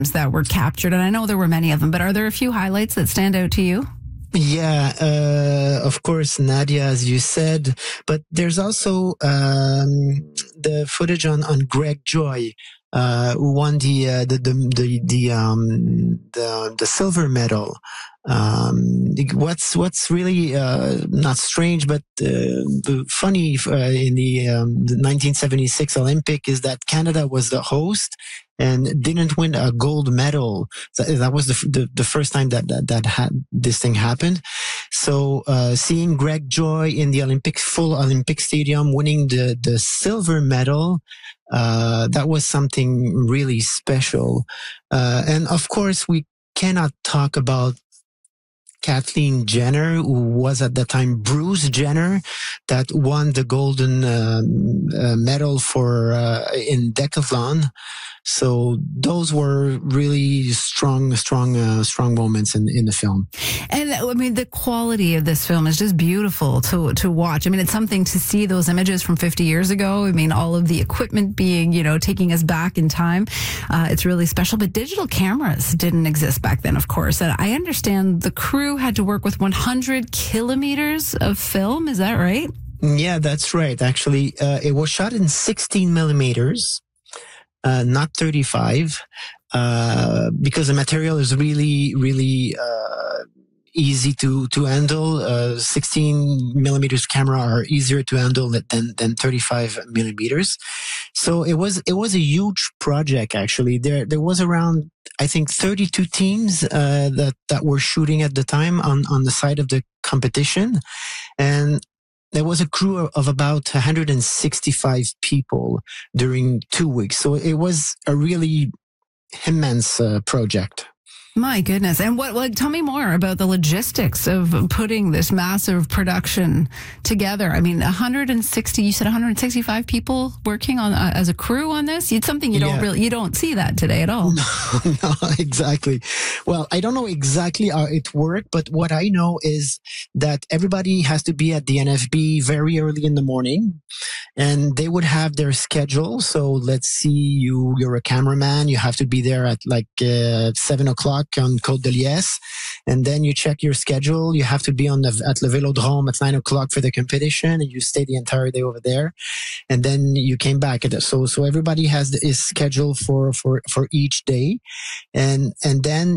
that were captured, and I know there were many of them, but are there a few highlights that stand out to you? Yeah, of course, Nadia, as you said, but there's also the footage on Greg Joy, who won the silver medal. What's really not strange but funny in the 1976 Olympic is that Canada was the host and didn't win a gold medal. That was the first time that this thing happened. So seeing Greg Joy in the full Olympic stadium winning the silver medal, that was something really special. And of course, we cannot talk about Kathleen Jenner, who was at the time Bruce Jenner, that won the golden medal in decathlon. So those were really strong moments in the film. And I mean, the quality of this film is just beautiful to watch. I mean, it's something to see those images from 50 years ago. I mean, all of the equipment being, taking us back in time. It's really special. But digital cameras didn't exist back then, of course. And I understand the crew had to work with 100 kilometers of film. Is that right? Yeah, that's right. Actually, it was shot in 16 millimeters. Not 35, because the material is really, really easy to handle. 16 millimeters camera are easier to handle than 35 millimeters. So it was a huge project. Actually, there was around, I think, 32 teams that were shooting at the time on the side of the competition, and there was a crew of about 165 people during 2 weeks. So it was a really immense project. My goodness. And tell me more about the logistics of putting this massive production together. I mean, you said 165 people working on as a crew on this. It's something you don't see that today at all. No, exactly. Well, I don't know exactly how it worked, but what I know is that everybody has to be at the NFB very early in the morning, and they would have their schedule. So let's see, you're a cameraman. You have to be there at 7 o'clock on Côte de Liesse, and then you check your schedule. You have to be at Le Vélodrome at 9 o'clock for the competition, and you stay the entire day over there, and then you came back. So everybody has his schedule for each day, and then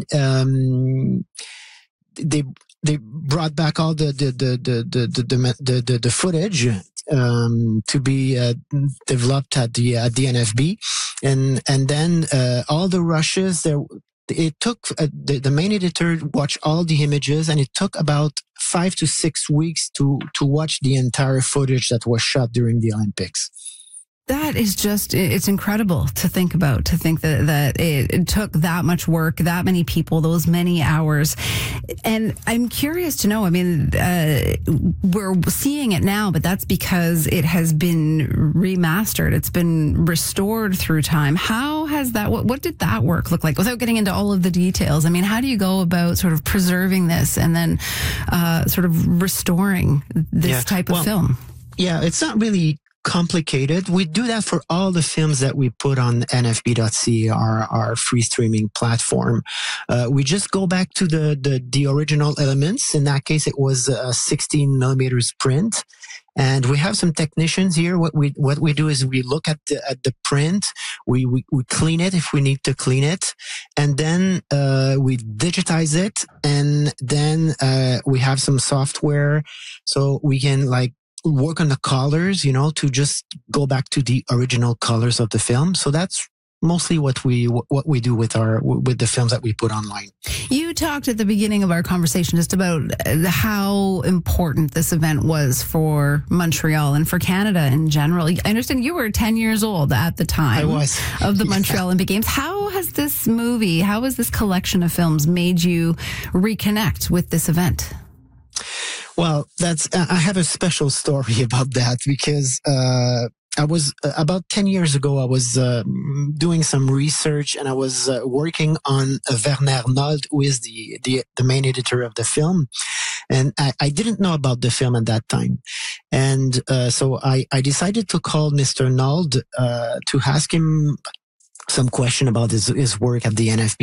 they brought back all the footage to be developed at the NFB, and then all the rushes there. It took the main editor watched all the images, and it took about 5 to 6 weeks to watch the entire footage that was shot during the Olympics. That is it's incredible to think about, to think that it took that much work, that many people, those many hours. And I'm curious to know, I mean, we're seeing it now, but that's because it has been remastered. It's been restored through time. How has that, what did that work look like? Without getting into all of the details, I mean, how do you go about sort of preserving this and then sort of restoring this type of film? Yeah, it's not really complicated. We do that for all the films that we put on nfb.ca, our free streaming platform. We just go back to the original elements. In that case, it was a 16 millimeters print. And we have some technicians here. What we do is we look at the print, we clean it if we need to clean it, and then we digitize it, and then we have some software so we can work on the colors, to just go back to the original colors of the film. So that's mostly what we do with the films that we put online. You talked at the beginning of our conversation just about how important this event was for Montreal and for Canada in general. I understand you were 10 years old at the time of the Montreal Olympic Games. How has this collection of films made you reconnect with this event? Well, I have a special story about that, because I was about 10 years ago, I was doing some research, and I was working on Werner Nold, who is the main editor of the film. And I didn't know about the film at that time. And so I decided to call Mr. Nold to ask him some question about his work at the NFB.